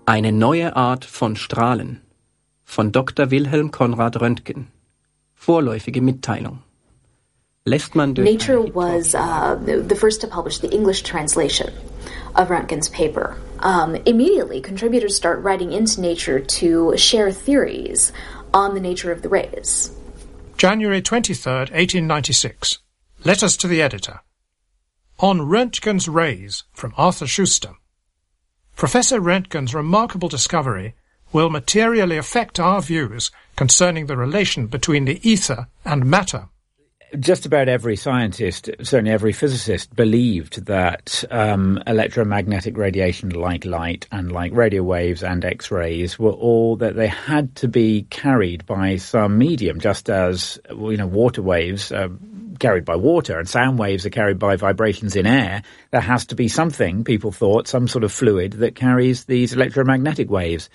Eine neue Art von Strahlen von Dr. Wilhelm Conrad Röntgen. Vorläufige Mitteilung. Lässt man durch Nature was the first to publish the English translation of Röntgen's paper. Immediately, contributors start writing into Nature to share theories on the nature of the rays. January 23rd, 1896. Letters to the editor. On Röntgen's rays, from Arthur Schuster. Professor Röntgen's remarkable discovery will materially affect our views concerning the relation between the ether and matter. Just about every scientist, certainly every physicist, believed that electromagnetic radiation like light and like radio waves and X-rays were all that they had to be carried by some medium, just as, water waves are carried by water and sound waves are carried by vibrations in air. There has to be something, people thought, some sort of fluid that carries these electromagnetic waves.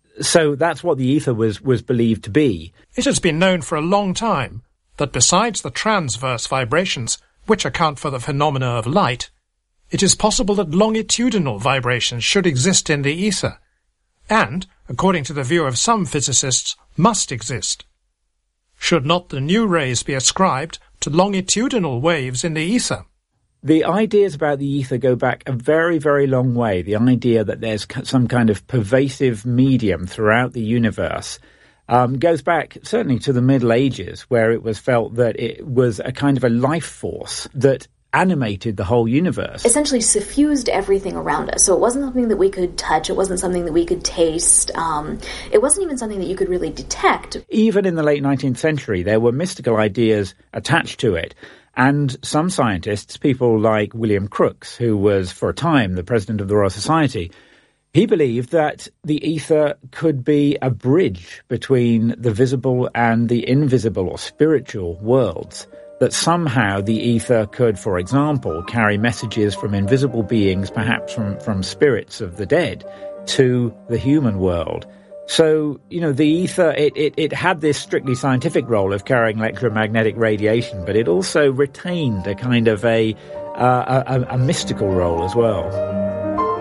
So that's what the ether was believed to be. It has been known for a long time that besides the transverse vibrations, which account for the phenomena of light, it is possible that longitudinal vibrations should exist in the ether, and, according to the view of some physicists, must exist. Should not the new rays be ascribed to longitudinal waves in the ether? The ideas about the ether go back a very, very long way. The idea that there's some kind of pervasive medium throughout the universe goes back certainly to the Middle Ages, where it was felt that it was a kind of a life force that animated the whole universe. Essentially suffused everything around us. So it wasn't something that we could touch. It wasn't something that we could taste. It wasn't even something that you could really detect. Even in the late 19th century, there were mystical ideas attached to it. And some scientists, people like William Crookes, who was for a time the president of the Royal Society, he believed that the ether could be a bridge between the visible and the invisible or spiritual worlds, that somehow the ether could, for example, carry messages from invisible beings, perhaps from spirits of the dead, to the human world. So, the ether, it had this strictly scientific role of carrying electromagnetic radiation, but it also retained a kind of a mystical role as well.